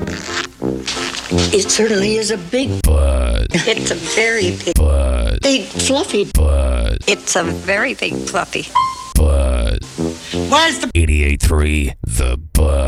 It certainly is a big Buzz. It's a very big, Buzz. big fluffy. Buzz. it's a very big fluffy. Buzz. Where's the 88.3 The Buzz.